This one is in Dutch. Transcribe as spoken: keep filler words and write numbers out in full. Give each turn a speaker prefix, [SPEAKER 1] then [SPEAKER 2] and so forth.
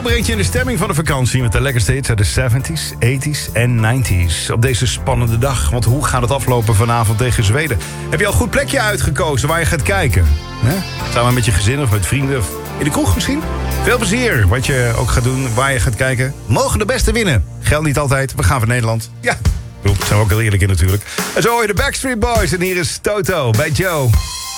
[SPEAKER 1] brengt je in de stemming van de vakantie met de lekkerste hits uit de zeventies, tachtiger en negentiger. Op deze spannende dag, want hoe gaat het aflopen vanavond tegen Zweden? Heb je al een goed plekje uitgekozen waar je gaat kijken? He? Samen met je gezin of met vrienden of in de kroeg misschien? Veel plezier wat je ook gaat doen, waar je gaat kijken. Mogen de beste winnen? Geldt niet altijd, we gaan voor Nederland. Ja, zijn we ook heel eerlijk in natuurlijk. En zo hoor je de Backstreet Boys en hier is Toto bij Joe.